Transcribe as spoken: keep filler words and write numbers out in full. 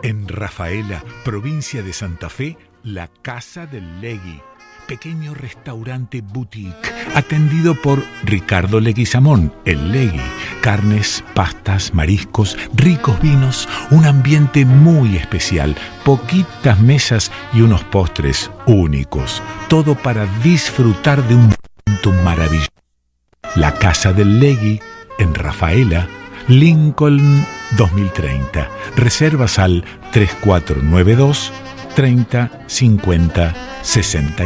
En Rafaela, provincia de Santa Fe, la Casa del Legui, pequeño restaurante boutique, atendido por Ricardo Leguizamón, el Legui. Carnes, pastas, mariscos, ricos vinos, un ambiente muy especial, poquitas mesas y unos postres únicos. Todo para disfrutar de un momento maravilloso. La Casa del Legui, en Rafaela, Lincoln dos mil treinta. Reservas al tres cuatro nueve dos, treinta, cincuenta, sesenta.